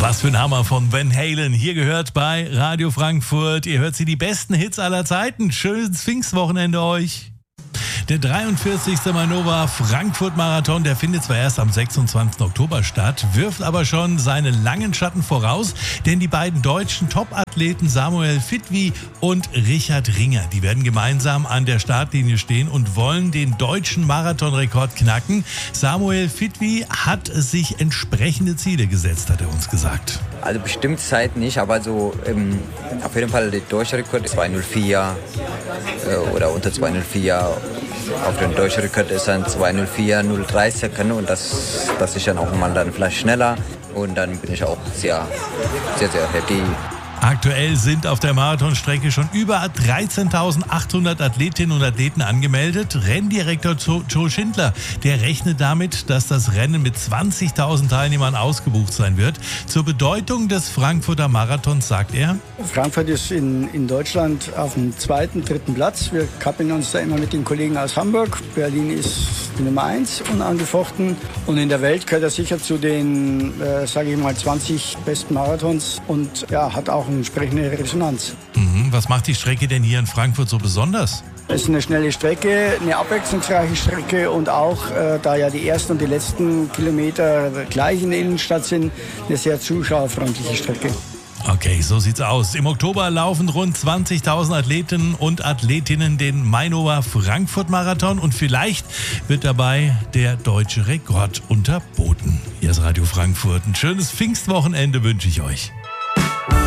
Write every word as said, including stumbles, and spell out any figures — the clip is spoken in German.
Was für ein Hammer von Van Halen. Hier gehört bei Radio Frankfurt. Ihr hört sie, die besten Hits aller Zeiten. Schönes Pfingstwochenende euch. Der dreiundvierzigste Mainova Frankfurt Marathon, der findet zwar erst am sechsundzwanzigsten Oktober statt, wirft aber schon seine langen Schatten voraus, denn die beiden deutschen Top-Athleten Samuel Fitwi und Richard Ringer, die werden gemeinsam an der Startlinie stehen und wollen den deutschen Marathonrekord knacken. Samuel Fitwi hat sich entsprechende Ziele gesetzt, hat er uns gesagt. Also bestimmt Zeit nicht, aber so ähm, auf jeden Fall der deutsche Rekord zwei null vier äh, oder unter zwei null vier. Auf dem deutschen Rekord ist dann zwei null vier, null drei Sekunden und das, das ist dann auch mal dann vielleicht schneller und dann bin ich auch sehr, sehr, sehr happy. Aktuell sind auf der Marathonstrecke schon über dreizehntausendachthundert Athletinnen und Athleten angemeldet. Renndirektor Joe Schindler, der rechnet damit, dass das Rennen mit zwanzigtausend Teilnehmern ausgebucht sein wird. Zur Bedeutung des Frankfurter Marathons sagt er: Frankfurt ist in, in Deutschland auf dem zweiten, dritten Platz. Wir kappeln uns da immer mit den Kollegen aus Hamburg. Berlin ist die Nummer eins unangefochten. Und in der Welt gehört er sicher zu den, äh, sage ich mal, zwanzig besten Marathons und ja, hat auch eine entsprechende Resonanz. Mhm. Was macht die Strecke denn hier in Frankfurt so besonders? Es ist eine schnelle Strecke, eine abwechslungsreiche Strecke und auch, äh, da ja die ersten und die letzten Kilometer gleich in der Innenstadt sind, eine sehr zuschauerfreundliche Strecke. Okay, so sieht's aus. Im Oktober laufen rund zwanzigtausend Athleten und Athletinnen den Mainova Frankfurt Marathon und vielleicht wird dabei der deutsche Rekord unterboten. Hier ist Radio Frankfurt. Ein schönes Pfingstwochenende wünsche ich euch.